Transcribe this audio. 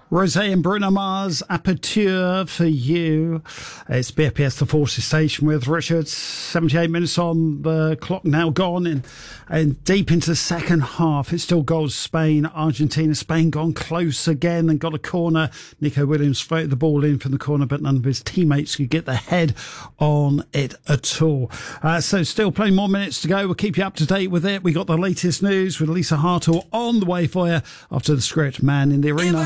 Rosé and Bruno Mars, Aperture for You. It's BFPS, the Forces Station with Richard. 78 minutes on the clock, now gone and deep into the second half. It's still goals, Spain, Argentina. Spain gone close again and got a corner. Nico Williams floated the ball in from the corner, but none of his teammates could get their head on it at all. So still plenty more minutes to go. We'll keep you up to date with it. We got the latest news with Lisa Hartle on the way for you after the script. Man in the Arena.